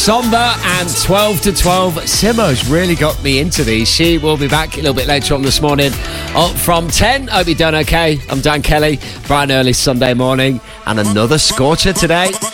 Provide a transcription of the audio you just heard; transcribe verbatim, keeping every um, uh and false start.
Somber and twelve to twelve. Simo's really got me into these. She will be back a little bit later on this morning. Up from ten. Hope you're done okay. I'm Dan Kelly. Bright and early Sunday morning. And another scorcher today.